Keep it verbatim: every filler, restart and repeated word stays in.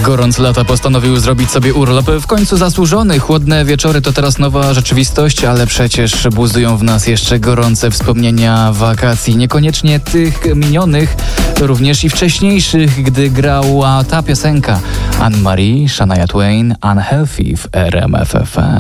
Gorąc lata postanowił zrobić sobie urlop. W końcu zasłużony. Chłodne wieczory to teraz nowa rzeczywistość, ale przecież buzują w nas jeszcze gorące wspomnienia wakacji. Niekoniecznie tych minionych, również i wcześniejszych, gdy grała ta piosenka Anne Marie, Shania Twain, Unhealthy w R M F F M.